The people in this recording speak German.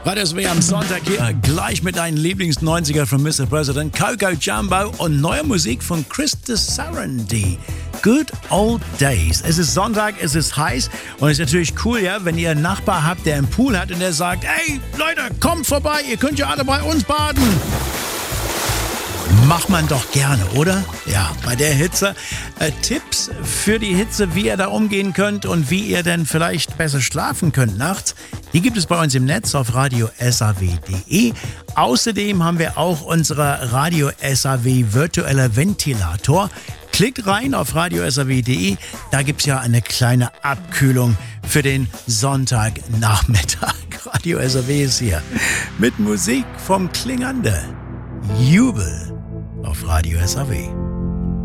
Radio SAW am Sonntag hier gleich mit deinen Lieblings-90er von Mr. President, Coco Jumbo und neuer Musik von Chris Sarandon. Good Old Days. Es ist Sonntag, es ist heiß und es ist natürlich cool, ja, wenn ihr einen Nachbar habt, der einen Pool hat und der sagt, hey Leute, kommt vorbei, ihr könnt ja alle bei uns baden. Macht man doch gerne, oder? Ja, bei der Hitze. Tipps für die Hitze, wie ihr da umgehen könnt und wie ihr denn vielleicht besser schlafen könnt nachts, die gibt es bei uns im Netz auf Radio SAW.de. Außerdem haben wir auch unsere Radio SAW virtueller Ventilator. Klickt rein auf Radio SAW.de, da gibt es ja eine kleine Abkühlung für den Sonntagnachmittag. Radio SAW ist hier mit Musik vom Klingande. Jubel auf Radio SAW.